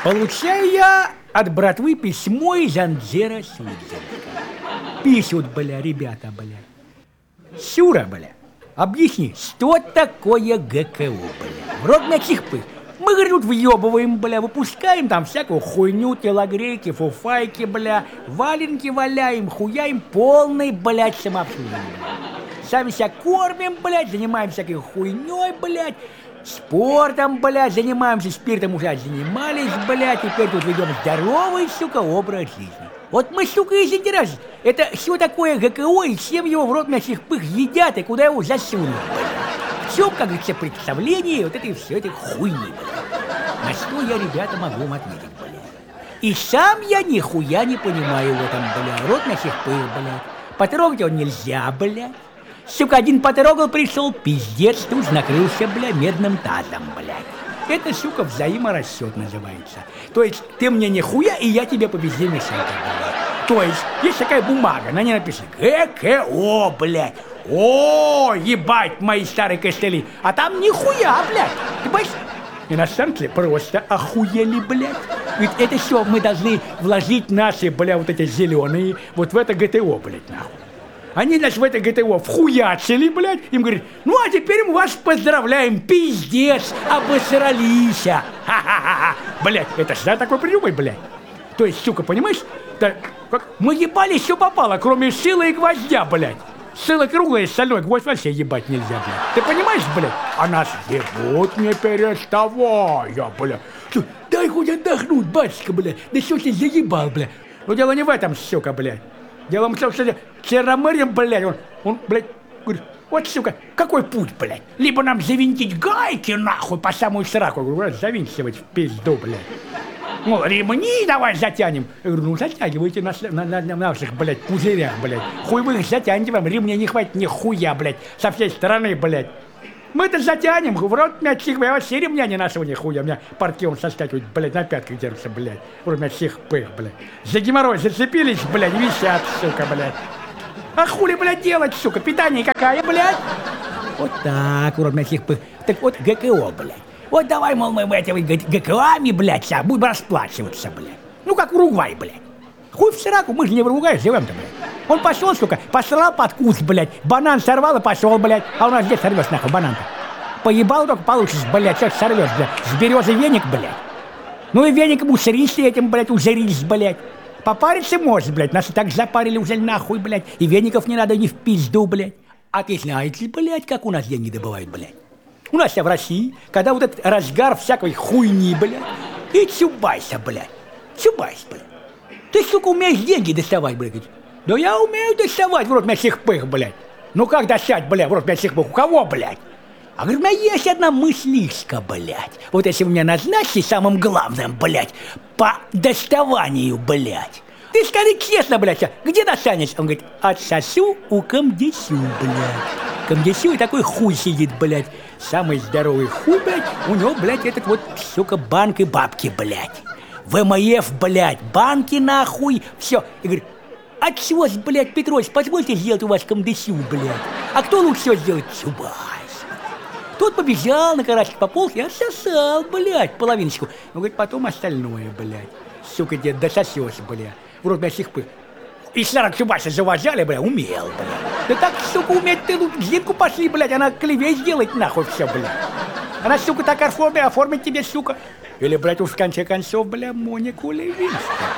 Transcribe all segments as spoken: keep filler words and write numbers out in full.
Получаю я от братвы письмо из Анджера Судженска. Пишут, бля, ребята, бля. Сюра, бля, объясни, что такое ГКО, бля? В рот мячик пых. Мы, говорит, тут въебываем, бля, выпускаем там всякую хуйню, телогрейки, фуфайки, бля, валенки валяем, хуяем, полный, блядь, самообслуживание. Сами себя кормим, блядь, занимаемся всякой хуйней, блядь, спортом, блядь, занимаемся, спиртом уже занимались, блядь, теперь тут ведем здоровый, сука, образ жизни. Вот мы, сука, и заинтересовались. Это что такое ГКО и всем его в рот мясных пых едят, и куда его засунут, блядь. Все, как говорится, представление вот этой все этой хуйни, блядь. На что я, ребята, могу вам ответить, блядь. И сам я нихуя не понимаю в этом, блядь, рот мясных пых, блядь. Потрогать его нельзя, блядь. Сука, один потрогал, пришел, пиздец, тут накрылся, бля, медным тазом, блядь. Это, сука, взаиморасчет называется. То есть, ты мне нихуя, и я тебе по везде мешаю, блядь. То есть, есть такая бумага, на ней написано ГКО, блядь. О, ебать, мои старые костыли. А там нихуя, блядь. Ты понимаешь? Иностранцы просто охуели, блядь. Ведь это все мы должны вложить наши, бля, вот эти зеленые, вот в это ГТО, блядь, нахуй. Они, значит, в это ГТО вхуячили, блядь, им говорят, ну, а теперь мы вас поздравляем, пиздец, обосрались. Ха-ха-ха-ха. Блядь, это что такое придумать, блядь? То есть, сука, понимаешь, да, как, мы ебали все попало, кроме сыла и гвоздя, блядь. Сыло круглое, стальной гвоздь вообще ебать нельзя, блядь. Ты понимаешь, блядь? А нас ебут не переставая, блядь. Дай хоть отдохнуть, батюшка, блядь. Да что ты заебал, блядь? Но дело не в этом, сука, блядь. Дело в том, что Черномырьем, блядь, он, он, блядь, говорит, вот, сука, какой путь, блядь? Либо нам завинтить гайки, нахуй, по самую сраку. Я говорю, завинтивать в пизду, блядь. Ну, ремни давай затянем. Я говорю, ну, затягивайте на, на, на, на наших, блядь, пузырях, блядь. Хуй вы их затянете, вам ремня не хватит ни хуя, блядь, со всей стороны, блядь. Мы-то затянем, в рот мячик, я вообще ремня не нашего ни хуя. У меня партки он соскакивает, блядь, на пятках держится, блядь. В рот мячик пых, блядь. За геморрой зацепились, блядь, висят, сука, блядь. А хули, блядь, делать, сука, питание какая, блядь? Вот так, в рот мячик пых. Так вот, ГКО, блядь. Вот давай, мол, мы этими ГКОами, блядь, сейчас будем расплачиваться, блядь. Ну, как Уругвай, блядь. Хуй в сраку, мы же не в Уругвае живем-то, блядь. Он пошел, сука, посрал под куст, блядь. Банан сорвал и пошел, блядь. А у нас где сорвешь, нахуй, банан-то? Поебал только получишь, блядь, сейчас сорвешь, блядь. С березы веник, блядь. Ну и веником усрись этим, блядь, узрись, блядь. Попариться можешь, блядь. Нас и так запарили уже нахуй, блядь. И веников не надо ни в пизду, блядь. А ты знаете, блядь, как у нас деньги добывают, блядь? У нас в России, когда вот этот разгар всякой хуйни, блядь, и чубайся, блядь, чубайся, блядь. Ты, сука, умеешь деньги доставать, блядь? Да я умею доставать в рот мясных пых, блядь. Ну как достать, блядь, в рот мясных пых? У кого, блядь? А говорит, у меня есть одна мыслишка, блядь. Вот если вы меня назначите самым главным, блядь, по доставанию, блядь. Ты скажи честно, блядь, где достанешь? Он говорит, отсосу у комдесю, блядь. Комдесю и такой хуй сидит, блядь. Самый здоровый хуй, блядь, у него, блядь, этот вот, сука, банк и бабки, блядь. ВМФ, блядь, банки нахуй, все. И говорит, а чего, блядь, Петрович, позвольте сделать у вас комдесю, блядь. А кто лучше всего сделает? Чубайс. Тот побежал на карасик пополз и отсосал, блядь, половиночку. Ну, говорит, потом остальное, блядь. Сука, дед, дососешь, блядь. В рот мясных пых. И сорок Чубайса завозяли, блядь, умел, блядь. Да так, сука, уметь ты, ну, Зинку пошли, блядь, она клевей сделает, нахуй, все, блядь. Она, сука, так оформит, оформит тебе, сука. Или, блядь, уж в конце концов, бля, Монику Левинскую.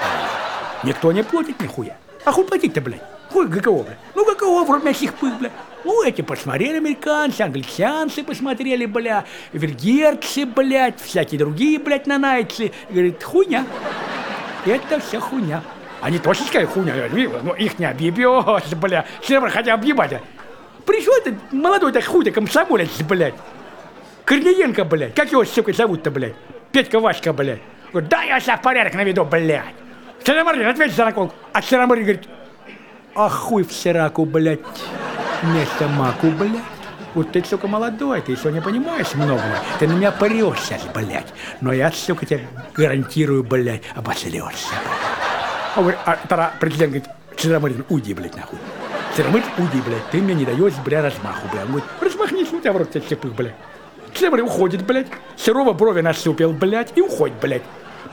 Никто не платит нихуя. А хуй платить-то, блядь? Хуй ГКО, блядь. Ну, ГКО в рот мясных пых, блядь. Ну, эти посмотрели американцы, англичанцы посмотрели, бля, венгерцы, блядь, всякие другие, блядь, нанайцы. Говорит, хуйня. Это вся хуйня. Они точно сказали хуйня, но их не объебешь, бля. Все хотя объебать. Пришел этот молодой-то хуй-то комсомолец, блядь. Корниенко, блядь. Как его, сука, зовут-то, блядь? Петька Васька, блядь. Говорит, да я себя в порядок наведу, блядь. Черномырдин, ответь за наколку. А Черномырдин говорит, а хуй в сраку, блядь. Вместо маку, блядь. Вот ты, сука, молодой, ты еще не понимаешь многого. Ты на меня прешь сейчас, блядь. Но я, сука, тебе гарантирую, блядь, обосрешься. А, говорит, а тогда президент говорит, Черномырдин, уйди, блядь, нахуй. Черномырдин, уйди, блядь, ты мне не даешь, бля, размаху, блядь. Он говорит, размахнись, у тебя в рот тебя цепых, блядь. Черномырдин уходит, блядь. Серова брови насупил, блядь, и уходит, блядь.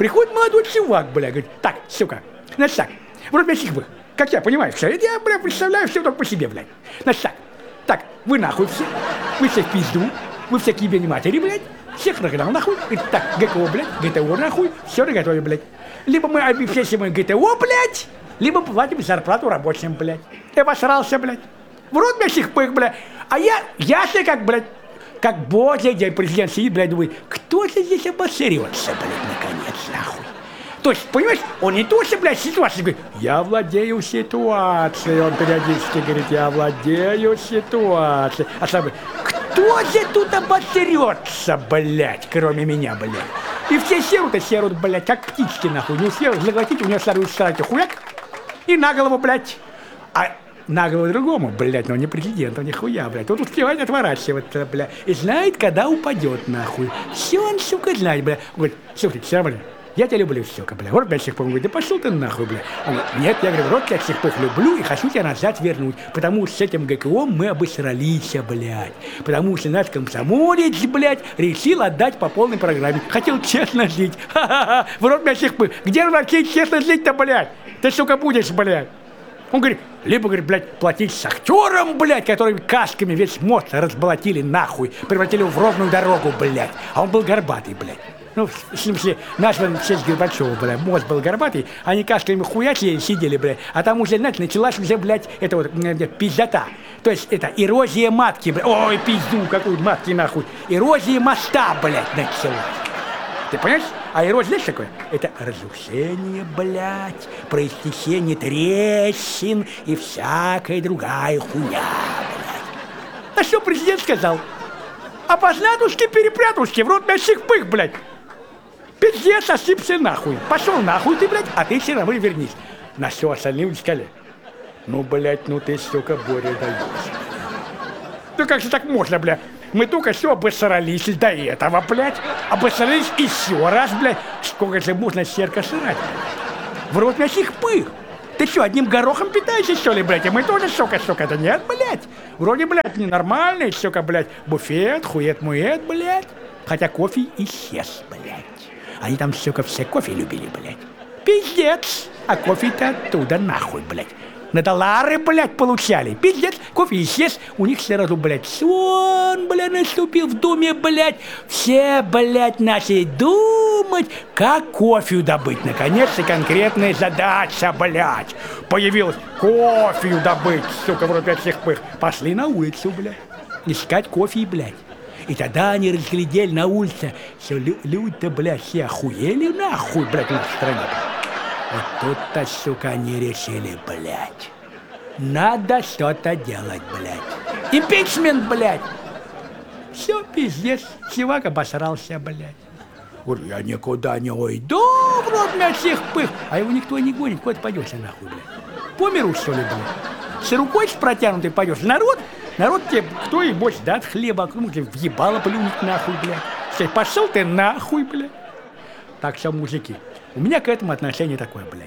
приходит молодой чувак, бля, говорит, так, сука, значит так, вроде меня сих вы, как я понимаю, все, это я, бля, представляю все только по себе, блядь. Значит так, так, вы нахуй все, вы все в пизду, вы все к ебени матери, блядь, всех нагнал нахуй, говорит, так, ГКО, блядь, ГТО нахуй, все наготовим, блядь. Либо мы обеспечим ГТО, блядь, либо платим зарплату рабочим, блядь. Я обосрался, блядь. В рот меня сих пых, блядь. А я, я себе как, блядь, как божий день президент сидит, блядь, думает, кто же здесь обосрется, блядь, наконец, нахуй. То есть, понимаешь, он не то, что, блядь, ситуация, говорит, я владею ситуацией, он периодически говорит, я владею ситуацией. А сам говорит, кто же тут обосрется, блядь, кроме меня, блядь. И все серут, и серут, блядь, как птички, нахуй. Не успел заглотить, у него старую старки хуяк, и на голову, блядь. А на голову другому, блядь, но не президента, нихуя, блядь. Он успевает отворачиваться, блядь, и знает, когда упадет, нахуй. Все он, сука, знает, блядь. Говорит, слушай, все, блядь, я тебя люблю, сука, блядь. Вот, блядь, всех говорит, да пошел ты нахуй, блядь. Он говорит, нет, я говорю, вот я всех люблю и хочу тебя назад вернуть, потому что с этим ГКО мы обосрались, блядь. Потому что наш комсомолец, блядь, решил отдать по полной программе. Хотел честно жить. Ха-ха-ха. В рот меня всех пых. Где вообще честно жить-то, блядь? Ты, сука, будешь, блядь. Он говорит, либо, говорит, блядь, платить с актером, блядь, которыми касками весь мост разболотили нахуй, превратили его в ровную дорогу, блядь. А он был горбатый, блядь. Ну, в смысле, назван в честь Горбачева, блядь, мост был горбатый, они касками хуячили, сидели, блядь, а там уже, знаете, началась уже, блядь, это вот, блядь, пиздота. То есть, это эрозия матки, блядь, ой, пизду, какую матки, нахуй. Эрозия моста, блядь, началась. Ты понимаешь? А эрозия, знаешь, такое? Это разрушение, блядь, проистечение трещин и всякая другая хуйня, блядь. А что президент сказал? Опознатушки, перепрятушки, в рот мясих пых, блядь. Пиздец, осыпься нахуй. Пошел нахуй ты, блядь, а ты все равно вернись. На все остальные сказали. Ну, блядь, ну ты, сука, Боря, даешь. Ну как же так можно, блядь? Мы только все обосрались до этого, блядь. Обосрались еще раз, блядь. Сколько же можно серка срать? В рот мясих пых. Ты что, одним горохом питаешься, что ли, блядь? А мы тоже, сука, сука, да нет, блядь. Вроде, блядь, ненормальный, сука, блядь. Буфет, хует-мует, блядь. Хотя кофе исчез, блядь. Они там, сука, все кофе любили, блядь. Пиздец. А кофе-то оттуда нахуй, блядь. На доллары, блядь, получали. Пиздец, кофе исчез. У них сразу, блядь, сон, блядь, наступил в доме, блядь. Все, блядь, начали думать, как кофе добыть. Наконец-то конкретная задача, блядь. Появилась кофе добыть, сука, в рот всех пых. Пошли на улицу, блядь, искать кофе, блядь. И тогда они разглядели на улице, что лю- люди-то, блядь, все охуели нахуй, блядь, в нашей стране. Вот тут-то, сука, они решили, блядь, надо что-то делать, блядь. Импичмент, блядь. Все, пиздец, чувак обосрался, блядь. Говорю, я никуда не уйду, в рот меня всех пых. А его никто не гонит, куда ты пойдешь, нахуй, блядь. По миру, что ли, блядь? С рукой с протянутой пойдешь. Народ, народ тебе, кто и больше даст хлеба, кому тебе въебало плюнуть, нахуй, блядь. Все, пошел ты нахуй, блядь. Так что, мужики, у меня к этому отношение такое, блядь.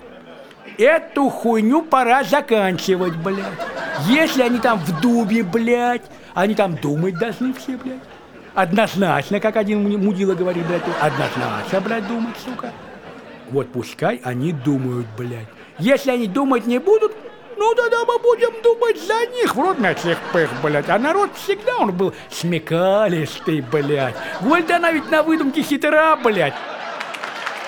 Эту хуйню пора заканчивать, блядь. Если они там в дубе, блядь, они там думать должны все, блядь. Однозначно, как один мудила говорит, блядь, однозначно, блядь, думать, сука. Вот пускай они думают, блядь. Если они думать не будут, ну тогда мы будем думать за них. В рот на всех пых, блядь. А народ всегда он был смекалистый, блядь. Гвальдана ведь на выдумке хитра, блядь.